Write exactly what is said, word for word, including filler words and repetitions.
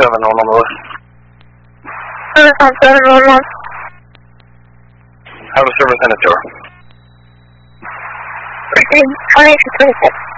seven on the list. seven five seven one one. Have a service in a tour. twenty-eight to twenty-six.